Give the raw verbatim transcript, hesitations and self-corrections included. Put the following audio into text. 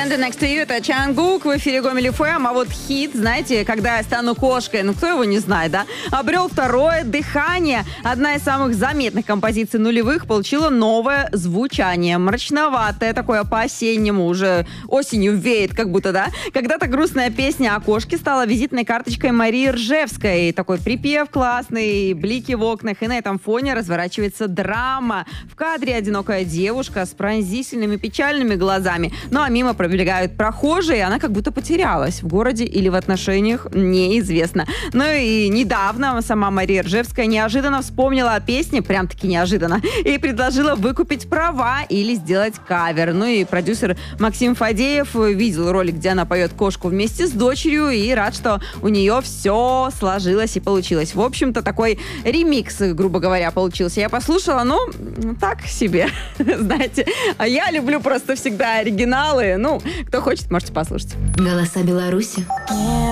Standing Next to You, это Чангук в эфире Гомель эф эм. А вот хит, знаете, когда я стану кошкой, ну кто его не знает, да? Обрел второе дыхание. Одна из самых заметных композиций нулевых получила новое звучание. Мрачноватое, такое по-осеннему, уже осенью веет как будто, да? Когда-то грустная песня о кошке стала визитной карточкой Марии Ржевской. Такой припев классный, блики в окнах, и на этом фоне разворачивается драма. В кадре одинокая девушка с пронзительными печальными глазами. Ну а мимо пробегают прохожие, и она как будто потерялась в городе или в отношениях, неизвестно. Ну и недавно сама Мария Ржевская неожиданно вспомнила о песне, прям-таки неожиданно, и предложила выкупить права или сделать кавер. Ну и продюсер Максим Фадеев видел ролик, где она поет кошку вместе с дочерью, и рад, что у нее все сложилось и получилось. В общем-то, такой ремикс, грубо говоря, получился. Я послушала, ну, так себе, знаете. А я люблю просто всегда оригиналы. Ну, кто хочет, можете послушать. Голоса Беларуси.